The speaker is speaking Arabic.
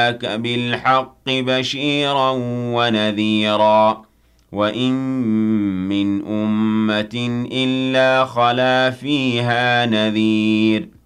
بالحق بشيرا ونذيرا وإن من أمة إلا خلا فيها نذير